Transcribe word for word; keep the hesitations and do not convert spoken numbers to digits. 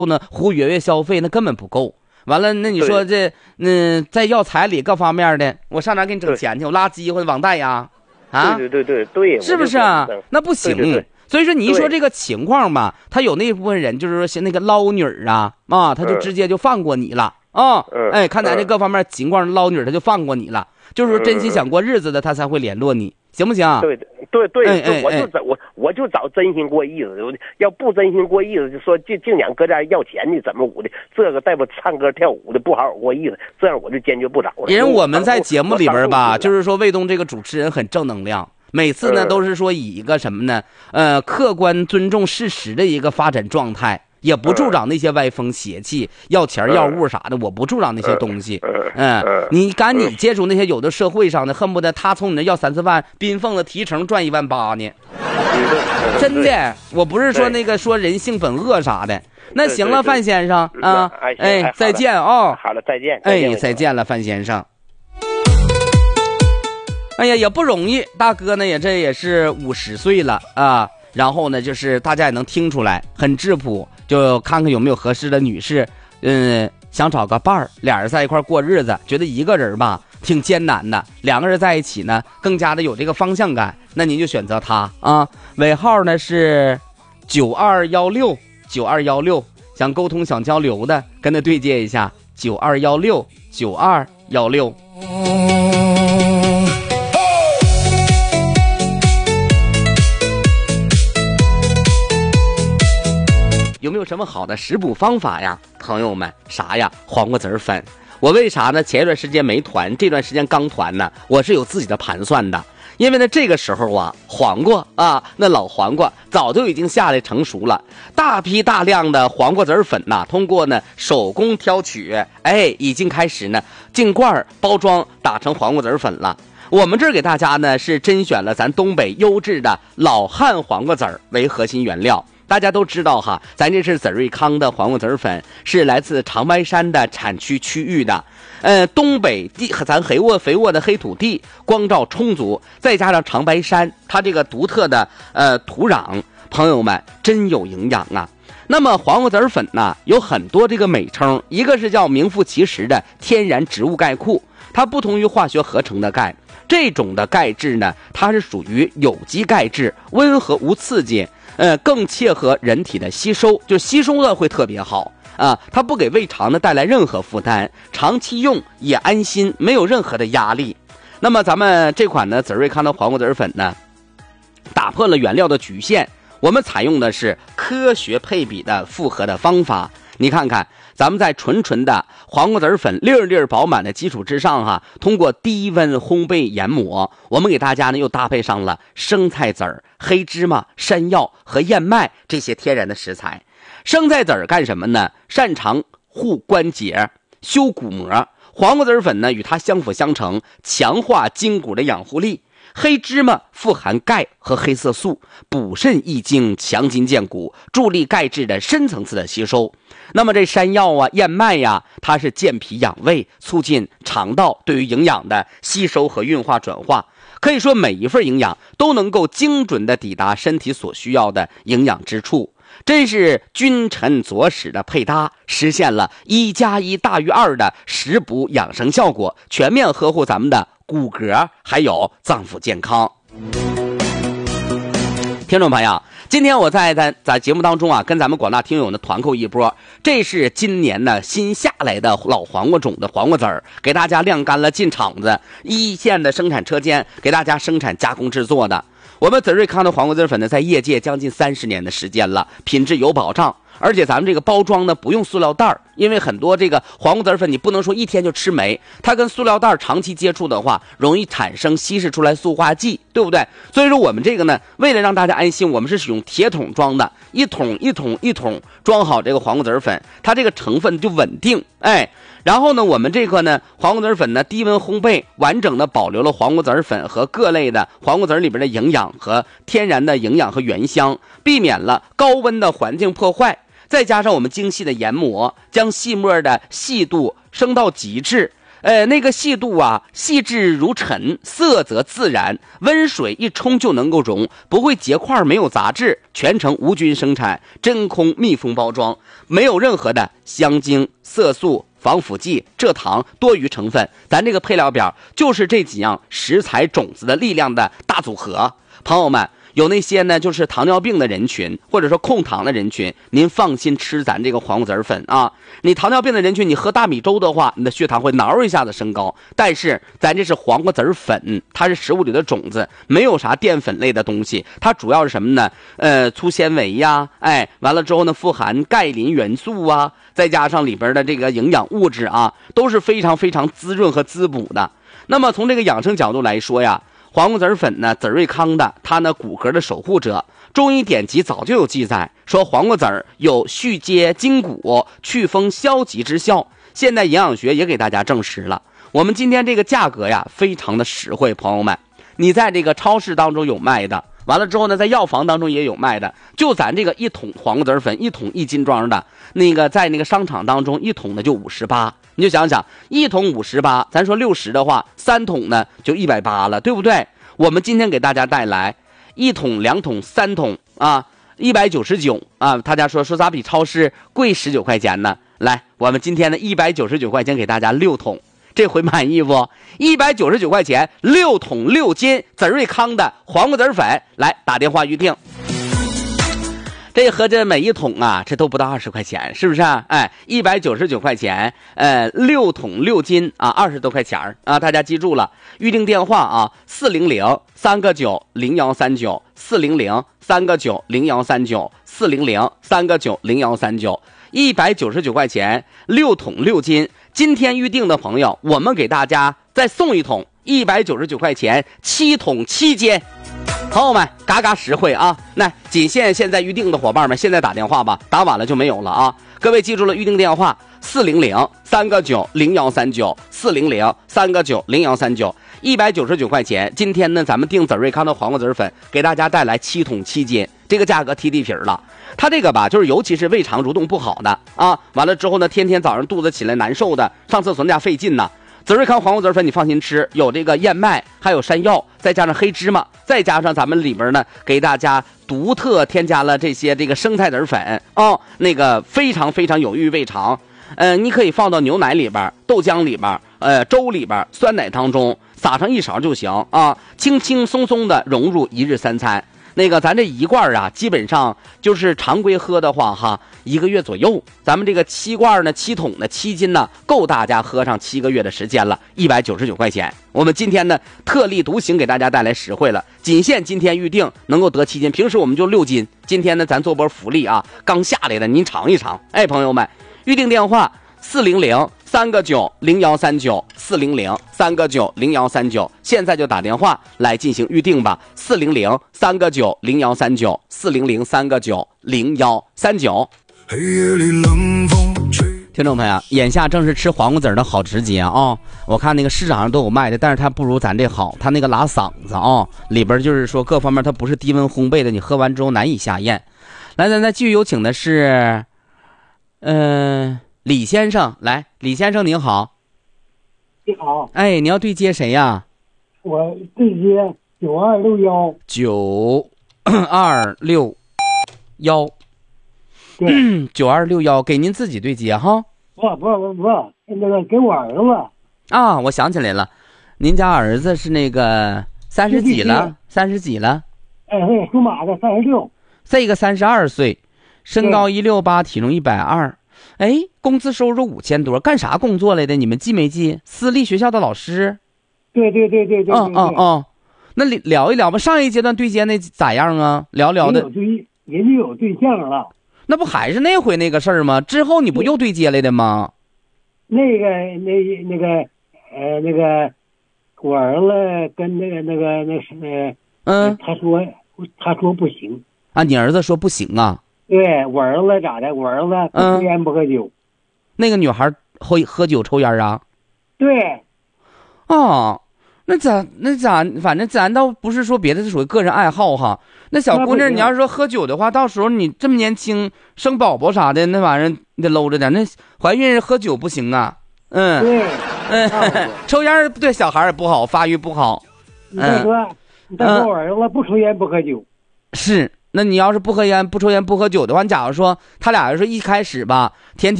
呢胡月月消费那根本不够。完了，那你说这嗯，在要彩礼各方面的，我上哪给你整钱去？我拉鸡或者网贷呀？啊， 对对对对对， 是不是啊？那不行。 对对对， 所以说你一说这个情况吧，他有那一部分人就是说像那个捞女儿啊啊，他就直接就放过你了啊。 嗯、 哎，看咱这各方面情况，捞女儿他就放过你了，就是说真心想过日子的他才会联络你，行不行？ 对对对， 哎哎我就找我我就找真心过意思的，要不真心过意思，就说净净想搁这儿要钱的，怎么舞的，这个带不唱歌跳舞的不好好过意思，这样我就坚决不找了。 因为我们在节目里边吧，就是说卫东这个主持人很正能量。每次呢都是说以一个什么呢呃客观尊重事实的一个发展状态，也不助长那些歪风邪气要钱要物啥的，我不助长那些东西。嗯，你赶你接触那些有的社会上的恨不得他从你那要三四万，宾凤的提成赚一万八呢，真的，我不是说那个说人性本恶啥的。那行了，范先生啊，哎，再见啊。 好了，再见。 哎，再见了，范先生。哎呀，也不容易，大哥呢也这也是五十岁了啊，然后呢就是大家也能听出来很质朴，就看看有没有合适的女士，嗯，想找个伴儿，俩人在一块过日子，觉得一个人吧挺艰难的，两个人在一起呢更加的有这个方向感，那您就选择他啊。尾号呢是九二一六九二一六，想沟通想交流的跟他对接一下，九二一六九二一六。有没有什么好的食补方法呀，朋友们？啥呀？黄瓜籽粉。我为啥呢？前一段时间没团，这段时间刚团呢，我是有自己的盘算的。因为呢，这个时候啊，黄瓜啊，那老黄瓜早就已经下来成熟了，大批大量的黄瓜籽粉呐，通过呢手工挑取，哎，已经开始呢进罐包装打成黄瓜籽粉了。我们这儿给大家呢是甄选了咱东北优质的老汉黄瓜籽为核心原料。大家都知道哈，咱这是籽瑞康的黄瓜籽粉，是来自长白山的产区区域的，呃，东北地咱肥沃肥沃的黑土地，光照充足，再加上长白山，它这个独特的呃土壤，朋友们真有营养啊。那么黄瓜籽粉呢，有很多这个美称，一个是叫名副其实的天然植物钙库，它不同于化学合成的钙，这种的钙质呢，它是属于有机钙质，温和无刺激。呃，更切合人体的吸收，就吸收的会特别好啊，它不给胃肠呢带来任何负担，长期用也安心，没有任何的压力。那么咱们这款呢，籽瑞康的黄瓜籽粉呢，打破了原料的局限，我们采用的是科学配比的复合的方法。你看看，咱们在纯纯的黄瓜籽粉粒粒饱满的基础之上哈，通过低温烘焙研磨，我们给大家呢又搭配上了生菜籽儿、黑芝麻、山药和燕麦这些天然的食材。生菜籽儿干什么呢？擅长护关节、修骨膜。黄瓜籽粉呢与它相辅相成，强化筋骨的养护力。黑芝麻富含钙和黑色素，补肾益精，强筋健骨，助力钙质的深层次的吸收。那么这山药啊、燕麦呀，它是健脾养胃，促进肠道对于营养的吸收和运化转化。可以说每一份营养都能够精准的抵达身体所需要的营养之处，真是君臣佐使的配搭，实现了一加一大于二的食补养生效果，全面呵护咱们的骨骼还有脏腑健康。听众朋友，今天我在在在节目当中啊，跟咱们广大听友呢团购一波，这是今年呢新下来的老黄瓜种的黄瓜籽儿，给大家晾干了，进厂子一线的生产车间，给大家生产加工制作的。我们籽瑞康的黄瓜籽粉呢，在业界将近三十年的时间了，品质有保障。而且咱们这个包装呢不用塑料袋，因为很多这个黄瓜籽粉你不能说一天就吃没，它跟塑料袋长期接触的话，容易产生稀释出来塑化剂，对不对？所以说我们这个呢，为了让大家安心，我们是使用铁桶装的，一桶一桶一桶装好这个黄瓜籽粉，它这个成分就稳定，哎。然后呢，我们这个呢黄瓜籽粉呢低温烘焙，完整的保留了黄瓜籽粉和各类的黄瓜籽里边的营养和天然的营养和原香，避免了高温的环境破坏。再加上我们精细的研磨，将细末的细度升到极致， 呃，那个细度啊，细致如尘，色泽自然，温水一冲就能够溶，不会结块，没有杂质，全程无菌生产，真空密封包装，没有任何的香精、色素、防腐剂、蔗糖、多余成分。咱这个配料表就是这几样食材种子的力量的大组合。朋友们，有那些呢就是糖尿病的人群，或者说控糖的人群，您放心吃咱这个黄瓜子粉啊。你糖尿病的人群，你喝大米粥的话，你的血糖会挠一下子升高。但是咱这是黄瓜子粉，它是食物里的种子，没有啥淀粉类的东西，它主要是什么呢？呃，粗纤维呀，哎，完了之后呢，富含钙磷元素啊，再加上里边的这个营养物质啊，都是非常非常滋润和滋补的。那么从这个养生角度来说呀，黄瓜子粉呢，子瑞康的，它呢骨骼的守护者。中医典籍早就有记载，说黄瓜子儿有续接筋骨、祛风消疾之效。现代营养学也给大家证实了。我们今天这个价格呀，非常的实惠，朋友们，你在这个超市当中有卖的，完了之后呢，在药房当中也有卖的。就咱这个一桶黄瓜子粉，一桶一斤装的，那个在那个商场当中一桶呢就五十八。你就想想，一桶五十八，咱说六十的话，三桶呢就一百八了，对不对？我们今天给大家带来一桶、两桶、三桶啊，一百九十九啊！大家说说咋比超市贵十九块钱呢？来，我们今天的一百九十九块钱给大家六桶，这回满意不？一百九十九块钱六桶六斤子瑞康的黄瓜子粉，来打电话预定。这合着每一桶啊，这都不到二十块钱，是不是啊？哎，一百九十九块钱，呃，六桶六斤啊，二十多块钱啊！大家记住了，预定电话啊，四零零三个九零幺三九，四零零三个九零幺三九，四零零三个九零幺三九，一百九十九块钱，六桶六斤。今天预定的朋友，我们给大家再送一桶，一百九十九块钱，七桶七斤。朋友们，嘎嘎实惠啊！那仅限现在预定的伙伴们，现在打电话吧，打晚了就没有了啊！各位记住了，预定电话四零零三个九零幺三九，四零零三个九零幺三九，一百九十九块钱。今天呢，咱们订子瑞康的黄瓜子粉，给大家带来七桶七斤，这个价格贴地皮了。它这个吧，就是尤其是胃肠蠕动不好的啊，完了之后呢，天天早上肚子起来难受的，上厕所那家费劲呢。子瑞康黄瓜子粉你放心吃，有这个燕麦，还有山药，再加上黑芝麻，再加上咱们里边呢给大家独特添加了这些这个生菜籽粉哦，那个非常非常有益胃肠。呃，你可以放到牛奶里边、豆浆里边、呃粥里边、酸奶当中，撒上一勺就行啊，轻轻松松的融入一日三餐。那个咱这一罐啊，基本上就是常规喝的话哈，一个月左右。咱们这个七罐呢，七桶呢，七斤呢，够大家喝上七个月的时间了，一百九十九块钱。我们今天呢特立独行，给大家带来实惠了，仅限今天预定能够得七斤，平时我们就六斤。今天呢咱做波福利啊，刚下来的您尝一尝。哎，朋友们，预定电话四零零三个九零幺三九，四零零三个九零幺三九，现在就打电话来进行预定吧。四零零三个九零幺三九，四零零三个九零幺三九。黑夜里冷风吹。听众朋友，眼下正是吃黄瓜子的好时节啊、哦！我看那个市场上都有卖的，但是它不如咱这好，它那个拉嗓子啊、哦，里边就是说各方面它不是低温烘焙的，你喝完之后难以下咽。来，咱再继续有请的是，嗯、呃。李先生，来，李先生您好。 你好。 哎，你要对接谁呀？ 我对接九二六幺。 九二六幺。对，九二六幺，给您自己对接哈。 不不不不，那个给我儿子。 啊，我想起来了，您家儿子是那个三十几了？三十几了？ 哎，对，属马的，三十六。 这个三十二岁，身高一六八，体重一百二。哎，工资收入五千多，干啥工作来的？你们记没记？私立学校的老师。 对对对对对。 嗯嗯嗯，那聊一聊吧。上一阶段对接那咋样啊？聊聊的。 人有对，人就有对象了。 那不还是那回那个事儿吗？之后你不又对接来的吗？ 那个那那个呃那个，我儿子跟那个那个那是嗯， 他说他说不行啊，你儿子说不行啊？ 对，我儿子咋的？我儿子不抽烟不喝酒。 嗯、那个女孩喝喝酒抽烟啊？ 对。 哦，那咋那咋？反正咱倒不是说别的，是属于个人爱好哈。那小姑娘，你要是说喝酒的话，到时候你这么年轻生宝宝啥的，那玩意儿你得搂着点。那怀孕喝酒不行啊。嗯。 对。 嗯，抽烟对小孩也不好，发育不好。 你再说，你再说我儿子不抽烟不喝酒。 是，那你要是不喝烟、不抽烟、不喝酒的话，你假如说他俩要是一开始吧，天天。